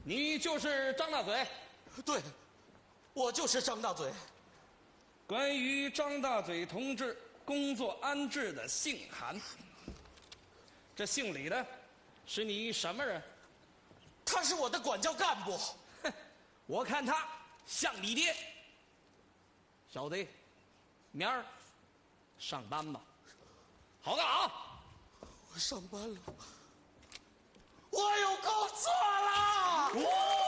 你就是张大嘴。 对，我就是张大嘴。 关于张大嘴同志工作安置的信函，这信里的是你什么人？ 他是我的管教干部。 哼，我看他像你爹。小子，明儿上班吧。好干啊！ 我上班了，我有工作了。